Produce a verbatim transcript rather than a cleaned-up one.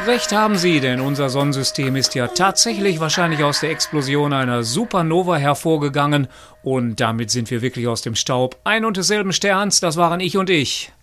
Recht haben Sie, denn unser Sonnensystem ist ja tatsächlich wahrscheinlich aus der Explosion einer Supernova hervorgegangen und damit sind wir wirklich aus dem Staub ein und desselben Sterns, das waren ich und ich.